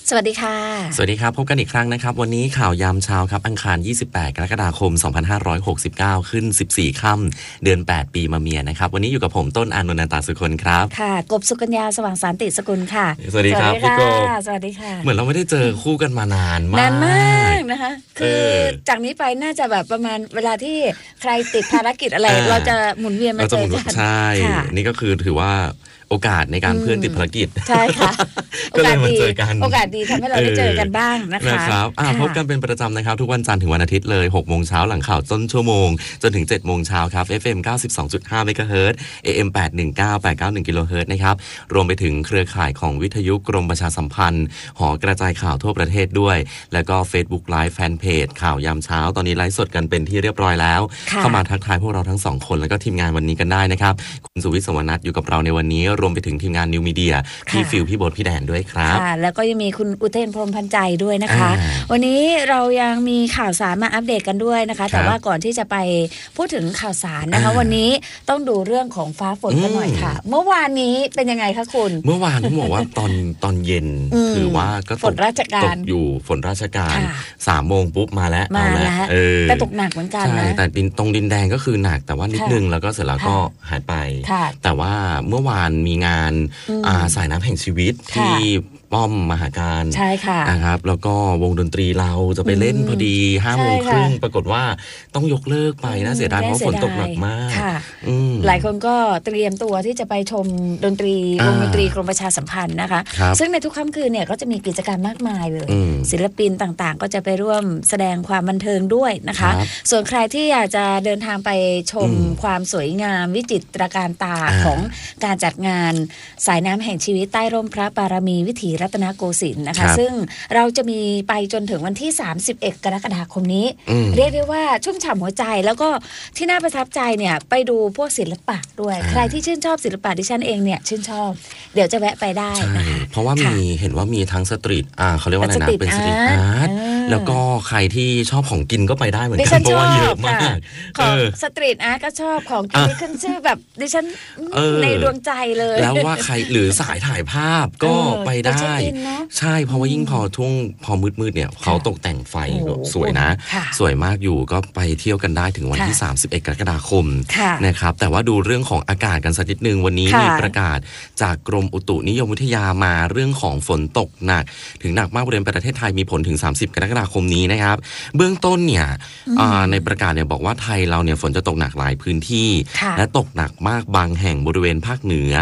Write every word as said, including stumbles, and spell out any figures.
สวัสดีค่ะสวัสดีครับพบกันอีกครั้งนะครับวันนี้ข่าวยามเช้าครับอังคารยี่สิบแปดกรกฎาคมสองพันห้าร้อยหกสิบเก้าขึ้นสิบสี่ค่ำเดือนแปดปีมะเมียนะครับวันนี้อยู่กับผมต้นอานนท์ นันตาสุคนครับค่ะกบสุกัญญาสว่างสารติสกุลค่ะสวัสดีครับพี่กบสวัสดีค่ะเหมือนเราไม่ได้เจอคู่กันมานานมากนานมากนะคะคือจากนี้ไปน่าจะแบบประมาณเวลาที่ใครติดภารกิจอะไรเราจะหมุนเวียนมาเจอกันใช่นี่ก็คือถือว่าโอกาสในการเพื่อนติดภารกิจใช่ค่ะก็เลยมาเจอกันโอกาสดีทำให้เราได้เจอกันบ้างนะคะนะครับพบกันเป็นประจำนะครับทุกวันจันทร์ถึงวันอาทิตย์เลยหกโมงเช้าหลังข่าวต้นชั่วโมงจนถึงเจ็ดโมงเช้าครับ เอฟ เอ็ม เก้าสิบสองจุดห้า เมกะเฮิรตซ์ เอ เอ็ม แปดหนึ่งเก้า แปดเก้าหนึ่ง กิโลเฮิรตซ์นะครับรวมไปถึงเครือข่ายของวิทยุกรมประชาสัมพันธ์หอกระจายข่าวทั่วประเทศด้วยแล้วก็ Facebook Live Fanpage ข่าวยามเช้าตอนนี้ไลฟ์สดกันเป็นที่เรียบร้อยแล้วเข้ามาทักทายพวกเราทั้งสองคนแล้วก็ทีมงานวันนี้กันได้นะครับคุณสุวิทย์ สวนัทอยู่กับเราในวันนี้รวมไปถึงทีมงานนิวมีเดียพี่ฟิลพี่โบ๊ทพี่แดนด้วยครับค่ะแล้วก็ยังมีคุณอุเทนพรหมพันใจด้วยนะคะวันนี้เรายังมีข่าวสารมาอัปเดตกันด้วยนะคะแต่ว่าก่อนที่จะไปพูดถึงข่าวสารนะคะวันนี้ต้องดูเรื่องของฟ้าฝนกันหน่อยค่ะเมื่อวานนี้เป็นยังไงคะคุณเมื่อวานต้องบอกว่าตอนตอนเย็นถือว่าก็ฝนราชการตกอยู่ฝนราชการสามโมงปุ๊บมาแล้วมาแล้วแต่ตกหนักเหมือนกันนะแต่ตรงดินแดงก็คือหนักแต่ว่านิดนึงแล้วก็เสร็จแล้วก็หายไปแต่ว่าเมื่อวานมีงานสายน้ำแห่งชีวิตที่ป้อมมหาการใช่ค่ะนะครับแล้วก็วงดนตรีเราจะไปเล่นพอดีห้าโมงครึ่งปรากฏว่าต้องยกเลิกไปนะเสียดายเพราะฝนตกหนักมากหลายคนก็เตรียมตัวที่จะไปชมดนตรีวงดนตรีกรมประชาสัมพันธ์นะคะซึ่งในทุกค่ำคืนเนี่ยก็จะมีกิจกรรมมากมายเลยศิลปินต่างๆก็จะไปร่วมแสดงความบันเทิงด้วยนะคะส่วนใครที่อยากจะเดินทางไปชมความสวยงามวิจิตรการตาของการจัดงานสายน้ำแห่งชีวิตใต้ร่มพระบารมีวิถีรัตนโกสินทร์นะคะซึ่งเราจะมีไปจนถึงวันที่สามสิบเอ็ดกรกฎาคมนี้เรียกได้ว่าชุ่มฉ่ำหัวใจแล้วก็ที่น่าประทับใจเนี่ยไปดูพวกศิลปะด้วยใครที่ชื่นชอบศิลปะดิฉันเองเนี่ยชื่นชอบเดี๋ยวจะแวะไปได้นะคะเพราะว่ามีเห็นว่ามีทั้งสตรีทอ่าเขาเรียกว่าอะไรนะเป็นสตรีทอาร์ตแล้วก็ใครที่ชอบของกินก็ไปได้เหมือนกันเพราะว่าเยอะมากของสตรีทอาร์ตก็ชอบของกินขึ้นชื่อแบบดิฉันในดวงใจเลยแล้วว่าใครหรือสายถ่ายภาพก็ไปได้ใช่เพราะว่ายิ่งพอทุ่งพอมืดๆเนี่ยเขาตกแต่งไฟสวยนะสวยมากอยู่ก็ไปเที่ยวกันได้ถึงวันที่สามสิบเอ็ดกรกฎาคมนะครับแต่ว่าดูเรื่องของอากาศกันสักนิดนึงวันนี้มีประกาศจากกรมอุตุนิยมวิทยามาเรื่องของฝนตกหนักถึงหนักมากบริเวณประเทศไทยมีผลถึงสามสิบกรกฎาคมนี้นะครับเบื้องต้นเนี่ยในประกาศเนี่ยบอกว่าไทยเราเนี่ยฝนจะตกหนักหลายพื้นที่และตกหนักมากบางแห่งบริเวณภาคเหนือ